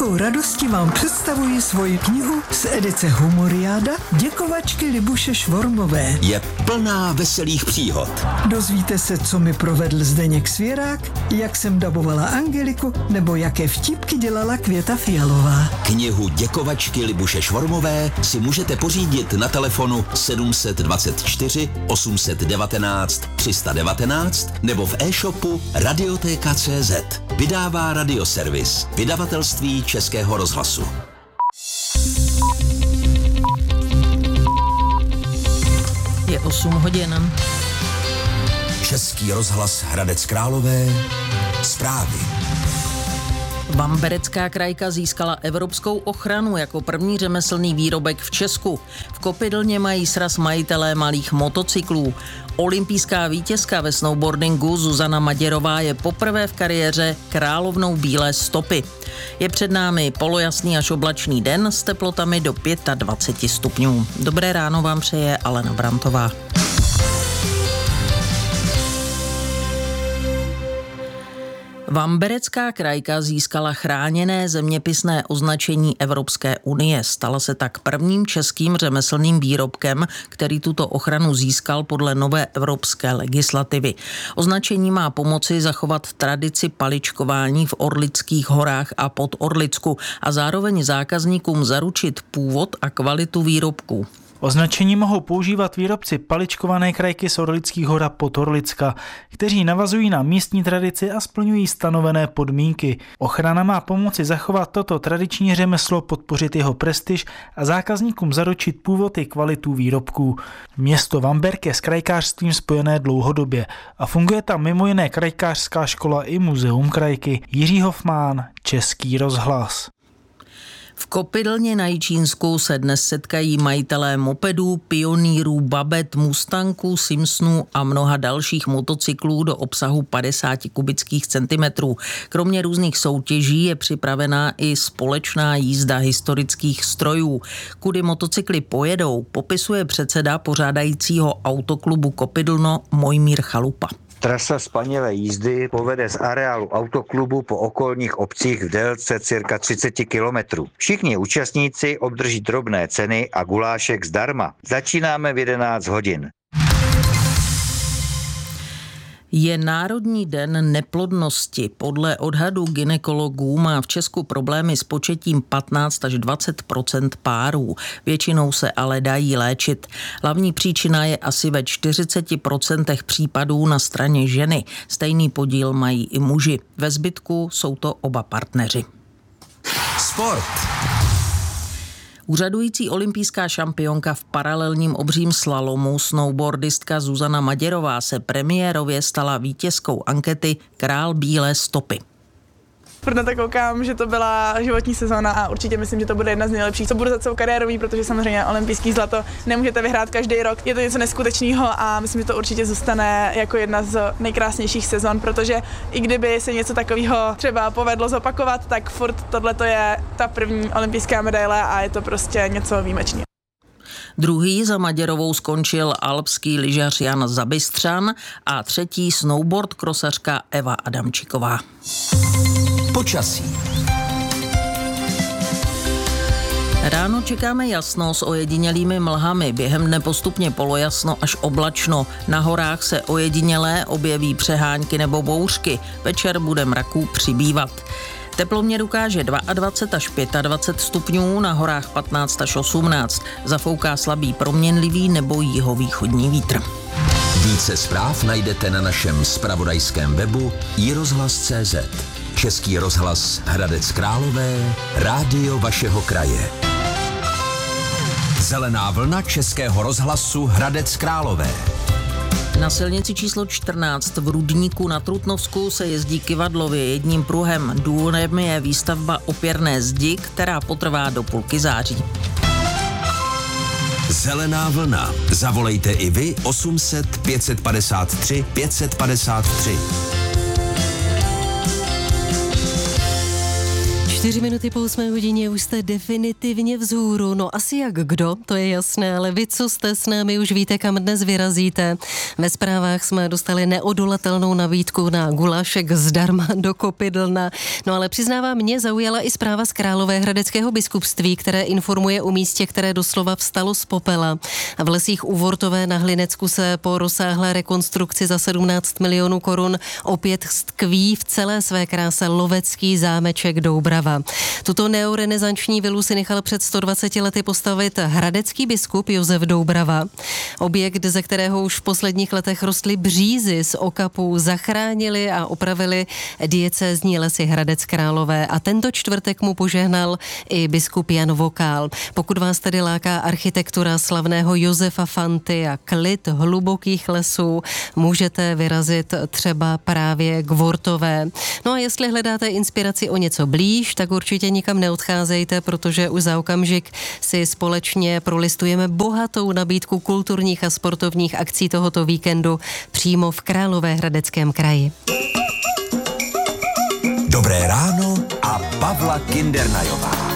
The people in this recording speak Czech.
velkou radostí vám představuji svoji knihu z edice Humoriáda Děkovačky Libuše Švormové. Je plná veselých příhod. Dozvíte se, co mi provedl Zdeněk Svěrák, jak jsem dabovala Angeliku, nebo jaké vtipky dělala Květa Fialová. Knihu Děkovačky Libuše Švormové si můžete pořídit na telefonu 724 819 319 nebo v e-shopu Radioteka.cz. Vydává Radioservis, vydavatelství Českého rozhlasu. Je 8 hodin. Český rozhlas Hradec Králové. Zprávy. Vamberecká krajka získala evropskou ochranu jako první řemeslný výrobek v Česku. V Kopydlně mají sraz majitelé malých motocyklů. Olympijská vítězka ve snowboardingu Zuzana Maděrová je poprvé v kariéře královnou bílé stopy. Je před námi polojasný až oblačný den s teplotami do 25 stupňů. Dobré ráno vám přeje Alena Brantová. Vamberecká krajka získala chráněné zeměpisné označení Evropské unie. Stala se tak prvním českým řemeslným výrobkem, který tuto ochranu získal podle nové evropské legislativy. Označení má pomoci zachovat tradici paličkování v Orlických horách a Podorlicku a zároveň zákazníkům zaručit původ a kvalitu výrobků. Označení mohou používat výrobci paličkované krajky z Orlických hor a Podorlicka, kteří navazují na místní tradici a splňují stanovené podmínky. Ochrana má pomoci zachovat toto tradiční řemeslo, podpořit jeho prestiž a zákazníkům zaručit původ i kvalitu výrobků. Město Vamberk je s krajkářstvím spojené dlouhodobě a funguje tam mimo jiné krajkářská škola i muzeum krajky. Jiří Hofmán, Český rozhlas. V Kopydlně na Jičínsku se dnes setkají majitelé mopedů, pionýrů, babet, mustangů, Simpsonů a mnoha dalších motocyklů do obsahu 50 kubických centimetrů. Kromě různých soutěží je připravená i společná jízda historických strojů. Kudy motocykly pojedou, popisuje předseda pořádajícího autoklubu Kopydlno Mojmír Chalupa. Trasa spanilé jízdy povede z areálu autoklubu po okolních obcích v délce cirka 30 kilometrů. Všichni účastníci obdrží drobné ceny a gulášek zdarma. Začínáme v 11 hodin. Je Národní den neplodnosti. Podle odhadu gynekologů má v Česku problémy s početím 15 až 20% párů. Většinou se ale dají léčit. Hlavní příčina je asi ve 40% případů na straně ženy. Stejný podíl mají i muži. Ve zbytku jsou to oba partneři. Sport. Úřadující olympijská šampionka v paralelním obřím slalomu snowboardistka Zuzana Maděrová se premiérově stala vítězkou ankety Král bílé stopy. Proto tak koukám, že to byla životní sezóna a určitě myslím, že to bude jedna z nejlepších, co budu za celou kariéru mít, protože samozřejmě olympijský zlato nemůžete vyhrát každý rok. Je to něco neskutečného a myslím, že to určitě zůstane jako jedna z nejkrásnějších sezon, protože i kdyby se něco takového třeba povedlo zopakovat, tak furt tohleto je ta první olympijská medaile a je to prostě něco výjimečného. Druhý za Maděrovou skončil alpský lyžař Jan Zabystřan a třetí snowboard krosařka Eva Adamčiková. Počasí. Ráno čekáme jasno s ojedinělými mlhami, během dne postupně polojasno až oblačno. Na horách se ojedinělé objeví přehánky nebo bouřky, večer bude mraků přibývat. Teploměr ukáže 22 až 25 stupňů, na horách 15 až 18. Zafouká slabý proměnlivý nebo jihovýchodní vítr. Více zpráv najdete na našem zpravodajském webu iRozhlas.cz. Český rozhlas Hradec Králové, rádio vašeho kraje. Zelená vlna Českého rozhlasu Hradec Králové. Na silnici číslo 14 v Rudníku na Trutnovsku se jezdí kyvadlově jedním pruhem. Důvodem je výstavba opěrné zdi, která potrvá do půlky září. Zelená vlna. Zavolejte i vy 800 553 553. 4 minuty po 8 hodině už jste definitivně vzhůru. No asi jak kdo, to je jasné, ale vy, co jste s námi, už víte, kam dnes vyrazíte. Ve zprávách jsme dostali neodolatelnou nabídku na gulášek zdarma do Kopydlna. No ale přiznávám, mě zaujala i zpráva z Královéhradeckého biskupství, které informuje o místě, které doslova vstalo z popela. A v lesích u Vortové na Hlinecku se po rozsáhlé rekonstrukci za 17 milionů korun opět stkví v celé své kráse lovecký zámeček Doubrava. Tuto neorenesanční vilu si nechal před 120 lety postavit hradecký biskup Josef Doubrava. Objekt, ze kterého už v posledních letech rostly břízy z okapů, zachránili a opravili diecézní lesy Hradec Králové a tento čtvrtek mu požehnal i biskup Jan Vokál. Pokud vás tedy láká architektura slavného Josefa Fanty a klid hlubokých lesů, můžete vyrazit třeba právě k Vortové. No a jestli hledáte inspiraci o něco blíž, tak určitě nikam neodcházejte, protože už za okamžik si společně prolistujeme bohatou nabídku kulturních a sportovních akcí tohoto víkendu přímo v Královéhradeckém kraji. Dobré ráno a Pavla Kindernajová.